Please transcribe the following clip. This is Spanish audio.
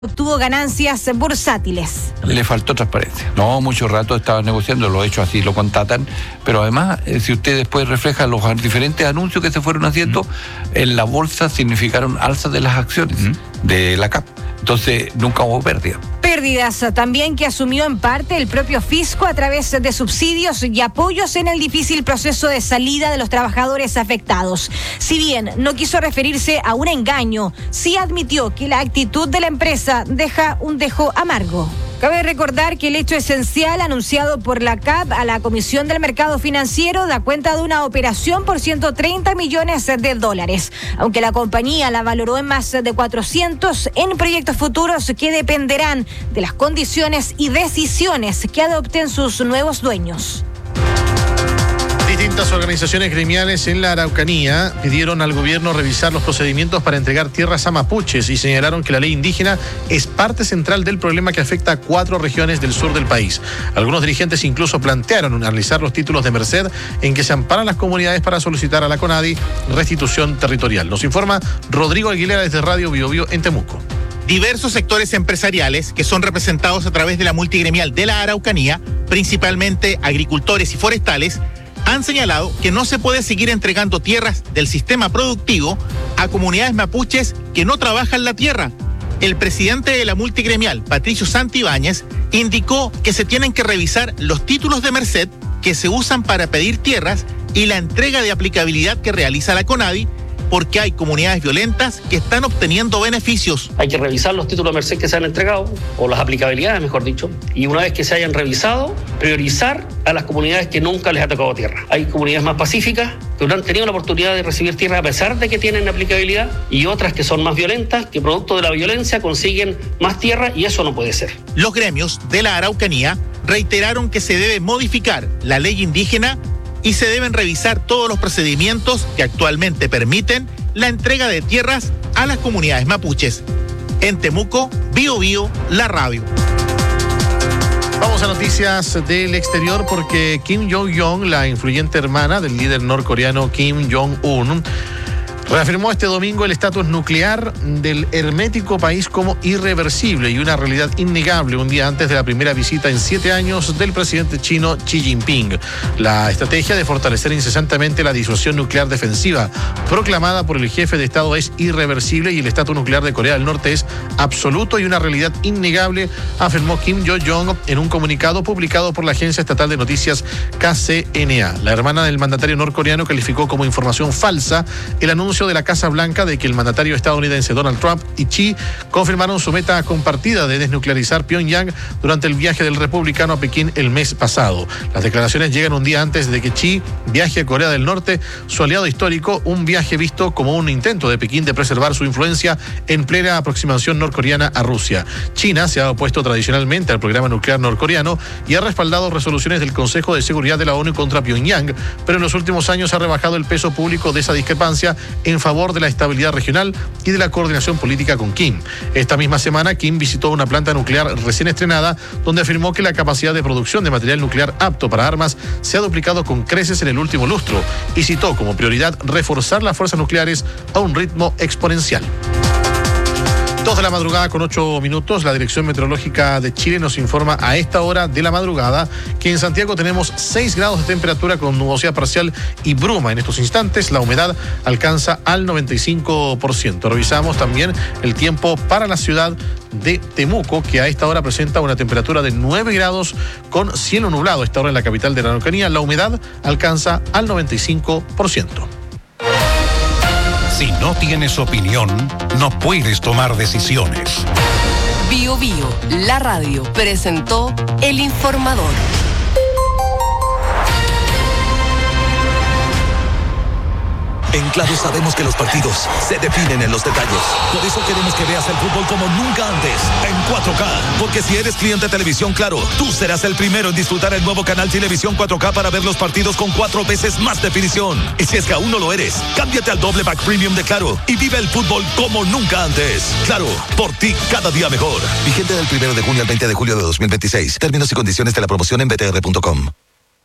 obtuvo ganancias bursátiles. Le faltó transparencia. No, mucho rato estaba negociando, los hechos así lo contatan, pero además, si usted después refleja los diferentes anuncios que se fueron haciendo, en la bolsa significaron alzas de las acciones de la CAP. Entonces, nunca hubo pérdida. Pérdidas también que asumió en parte el propio fisco a través de subsidios y apoyos en el difícil proceso de salida de los trabajadores afectados. Si bien no quiso referirse a un engaño, sí admitió que la actitud de la empresa deja un dejo amargo. Cabe recordar que el hecho esencial anunciado por la CAP a la Comisión del Mercado Financiero da cuenta de una operación por 130 millones de dólares, aunque la compañía la valoró en más de 400 en proyectos futuros que dependerán de las condiciones y decisiones que adopten sus nuevos dueños. Distintas organizaciones gremiales en la Araucanía pidieron al gobierno revisar los procedimientos para entregar tierras a mapuches y señalaron que la ley indígena es parte central del problema que afecta a 4 regiones del sur del país. Algunos dirigentes incluso plantearon analizar los títulos de merced en que se amparan las comunidades para solicitar a la CONADI restitución territorial. Nos informa Rodrigo Aguilera desde Radio Bio Bio en Temuco. Diversos sectores empresariales que son representados a través de la multigremial de la Araucanía, principalmente agricultores y forestales, han señalado que no se puede seguir entregando tierras del sistema productivo a comunidades mapuches que no trabajan la tierra. El presidente de la multigremial, Patricio Santibáñez, indicó que se tienen que revisar los títulos de merced que se usan para pedir tierras y la entrega de aplicabilidad que realiza la CONADI, porque hay comunidades violentas que están obteniendo beneficios. Hay que revisar los títulos de merced que se han entregado, o las aplicabilidades, mejor dicho, y una vez que se hayan revisado, priorizar a las comunidades que nunca les ha tocado tierra. Hay comunidades más pacíficas que no han tenido la oportunidad de recibir tierra a pesar de que tienen aplicabilidad, y otras que son más violentas, que producto de la violencia consiguen más tierra, y eso no puede ser. Los gremios de la Araucanía reiteraron que se debe modificar la ley indígena y se deben revisar todos los procedimientos que actualmente permiten la entrega de tierras a las comunidades mapuches. En Temuco, Bio Bio, la radio. Vamos a noticias del exterior porque Kim Jong-un, la influyente hermana del líder norcoreano Kim Jong-un, reafirmó este domingo el estatus nuclear del hermético país como irreversible y una realidad innegable un día antes de la primera visita en 7 años del presidente chino Xi Jinping. La estrategia de fortalecer incesantemente la disuasión nuclear defensiva proclamada por el jefe de Estado es irreversible y el estatus nuclear de Corea del Norte es absoluto y una realidad innegable, afirmó Kim Jong-un en un comunicado publicado por la agencia estatal de noticias KCNA. La hermana del mandatario norcoreano calificó como información falsa el anuncio de la Casa Blanca de que el mandatario estadounidense Donald Trump y Xi confirmaron su meta compartida de desnuclearizar Pyongyang durante el viaje del republicano a Pekín el mes pasado. Las declaraciones llegan un día antes de que Xi viaje a Corea del Norte, su aliado histórico, un viaje visto como un intento de Pekín de preservar su influencia en plena aproximación norcoreana a Rusia. China se ha opuesto tradicionalmente al programa nuclear norcoreano y ha respaldado resoluciones del Consejo de Seguridad de la ONU contra Pyongyang, pero en los últimos años ha rebajado el peso público de esa discrepancia en favor de la estabilidad regional y de la coordinación política con Kim. Esta misma semana, Kim visitó una planta nuclear recién estrenada, donde afirmó que la capacidad de producción de material nuclear apto para armas se ha duplicado con creces en el último lustro y citó como prioridad reforzar las fuerzas nucleares a un ritmo exponencial. 2 de la madrugada con 8 minutos, la Dirección Meteorológica de Chile nos informa a esta hora de la madrugada que en Santiago tenemos 6 grados de temperatura con nubosidad parcial y bruma. En estos instantes la humedad alcanza al 95%. Revisamos también el tiempo para la ciudad de Temuco, que a esta hora presenta una temperatura de 9 grados con cielo nublado. A esta hora en la capital de la Araucanía la humedad alcanza al 95%. Si no tienes opinión, no puedes tomar decisiones. Bio Bio, la radio, presentó El Informador. En Claro sabemos que los partidos se definen en los detalles. Por eso queremos que veas el fútbol como nunca antes, en 4K. Porque si eres cliente de Televisión Claro, tú serás el primero en disfrutar el nuevo canal Televisión 4K para ver los partidos con 4 veces más definición. Y si es que aún no lo eres, cámbiate al doble pack premium de Claro y vive el fútbol como nunca antes. Claro, por ti cada día mejor. Vigente del 1 de junio al 20 de julio de 2026. Términos y condiciones de la promoción en btr.com.